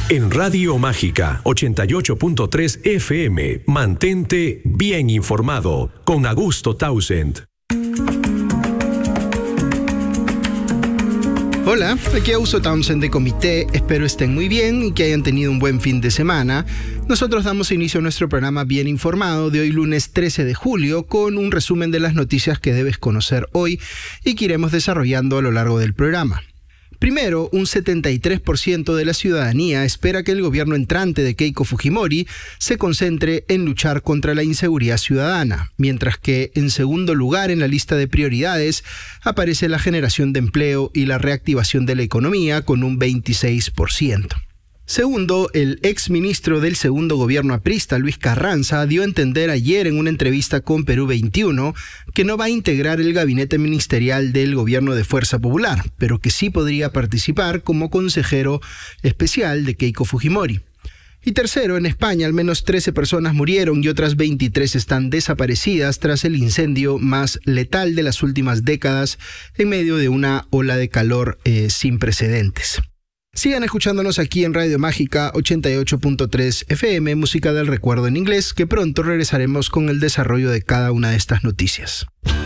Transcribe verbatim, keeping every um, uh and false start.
En Radio Mágica ochenta y ocho punto tres F M, mantente bien informado con Augusto Townsend. Hola, aquí Augusto Townsend de Comité, espero estén muy bien y que hayan tenido un buen fin de semana. Nosotros damos inicio a nuestro programa Bien Informado de hoy lunes trece de julio con un resumen de las noticias que debes conocer hoy y que iremos desarrollando a lo largo del programa. Primero, un setenta y tres por ciento de la ciudadanía espera que el gobierno entrante de Keiko Fujimori se concentre en luchar contra la inseguridad ciudadana, mientras que en segundo lugar en la lista de prioridades aparece la generación de empleo y la reactivación de la economía con un veintiséis por ciento. Segundo, el exministro del segundo gobierno aprista, Luis Carranza, dio a entender ayer en una entrevista con Perú veintiuno que no va a integrar el gabinete ministerial del gobierno de Fuerza Popular, pero que sí podría participar como consejero especial de Keiko Fujimori. Y tercero, en España al menos trece personas murieron y otras veintitrés están desaparecidas tras el incendio más letal de las últimas décadas en medio de una ola de calor eh, sin precedentes. Sigan escuchándonos aquí en Radio Mágica ochenta y ocho punto tres F M, música del recuerdo en inglés, que pronto regresaremos con el desarrollo de cada una de estas noticias.